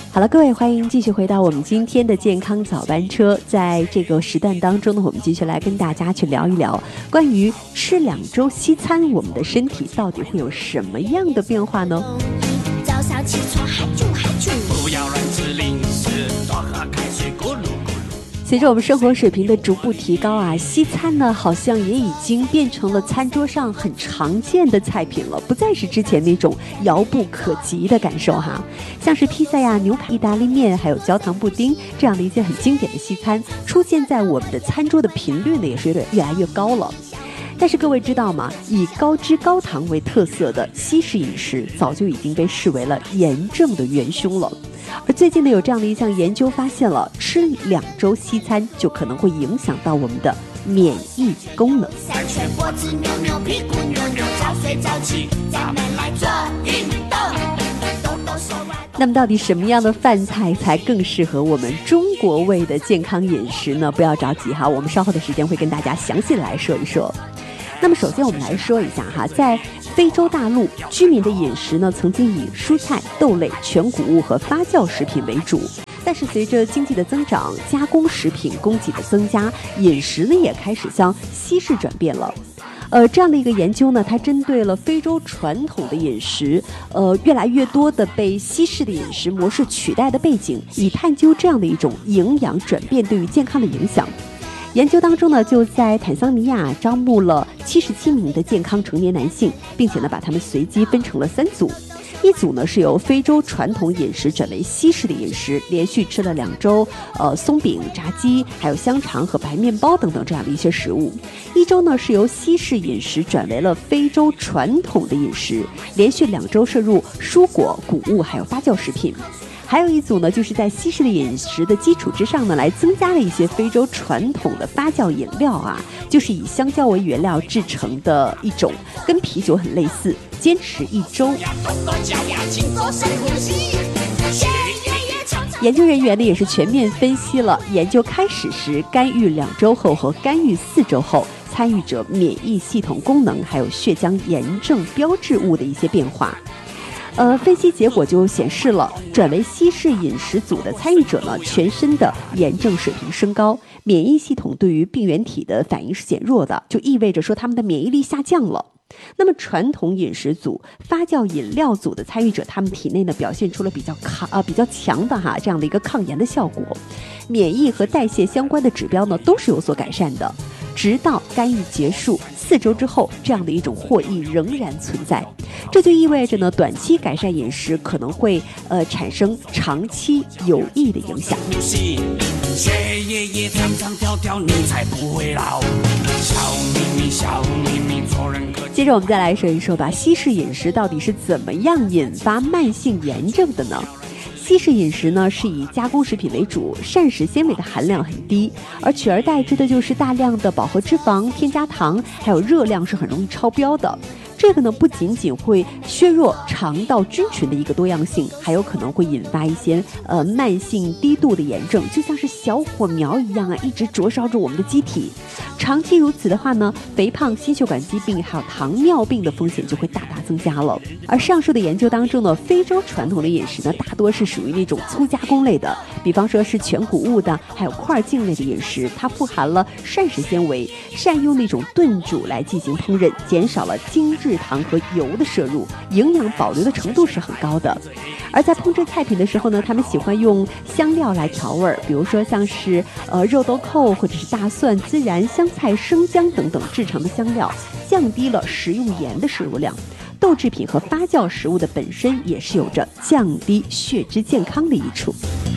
好了，各位，欢迎继续回到我们今天的健康早班车。在这个时段当中呢，我们继续来跟大家去聊一聊关于吃2周西餐，我们的身体到底会有什么样的变化呢？ 早上起床嗨啾嗨啾，不要乱吃零食，多喝开水咕噜咕噜。 随着我们生活水平的逐步提高啊，西餐呢好像也已经变成了餐桌上很常见的菜品了，不再是之前那种遥不可及的感受哈。像是披萨呀、牛排、意大利面，还有焦糖布丁这样的一些很经典的西餐，出现在我们的餐桌的频率呢也是越来越高了。但是各位知道吗？以高脂高糖为特色的西式饮食早就已经被视为了炎症的元凶了。而最近呢，有这样的一项研究发现了，吃2周西餐就可能会影响到我们的免疫功能。 三圈脖子扭扭，屁股扭扭，早睡早起，咱们来做运动，动动手腕。 那么到底什么样的饭菜才更适合我们中国味的健康饮食呢？不要着急哈，我们稍后的时间会跟大家详细的来说一说。那么首先我们来说一下哈，在非洲大陆居民的饮食呢，曾经以蔬菜、豆类、全谷物和发酵食品为主，但是随着经济的增长，加工食品供给的增加，饮食呢也开始向西式转变了。这样的一个研究呢，它针对了非洲传统的饮食，越来越多的被西式的饮食模式取代的背景，以探究这样的一种营养转变对于健康的影响。研究当中呢，就在坦桑尼亚招募了77名的健康成年男性，并且呢把他们随机分成了3组。一组呢是由非洲传统饮食转为西式的饮食，连续吃了2周，松饼、炸鸡，还有香肠和白面包等等这样的一些食物。1周呢是由西式饮食转为了非洲传统的饮食，连续2周摄入蔬果、谷物还有发酵食品。还有一组呢，就是在西式的饮食的基础之上呢，来增加了一些非洲传统的发酵饮料啊，就是以香蕉为原料制成的一种，跟啤酒很类似，坚持1周。研究人员呢也是全面分析了研究开始时、干预2周后和干预4周后参与者免疫系统功能还有血浆炎症标志物的一些变化。分析结果就显示了，转为西式饮食组的参与者呢，全身的炎症水平升高，免疫系统对于病原体的反应是减弱的，就意味着说他们的免疫力下降了。那么传统饮食组、发酵饮料组的参与者，他们体内呢表现出了比较强的这样的一个抗炎的效果，免疫和代谢相关的指标呢都是有所改善的。直到干预结束4周之后，这样的一种获益仍然存在。这就意味着呢，短期改善饮食可能会产生长期有益的影响。 学爷爷唱唱跳跳，你才不会老。小秘密，小秘密，做人可。 接着我们再来说一说吧，西式饮食到底是怎么样引发慢性炎症的呢？西式饮食呢是以加工食品为主，膳食纤维的含量很低，而取而代之的就是大量的饱和脂肪、添加糖，还有热量是很容易超标的。这个呢不仅仅会削弱肠道菌群的一个多样性，还有可能会引发一些慢性低度的炎症，就像是小火苗一样啊，一直灼烧着我们的机体。长期如此的话呢，肥胖、心血管疾病还有糖尿病的风险就会大大增加了。而上述的研究当中呢，非洲传统的饮食呢，大多是属于那种粗加工类的，比方说是全谷物的，还有块茎类的饮食，它富含了膳食纤维，善用那种炖煮来进行烹饪，减少了精制糖和油的摄入，营养保留的程度是很高的。而在烹制菜品的时候呢，他们喜欢用香料来调味，比如说像是肉豆蔻或者是大蒜、孜然、香菜、生姜等等制成的香料，降低了食用盐的摄入量。豆制品和发酵食物的本身也是有着降低血脂健康的益处。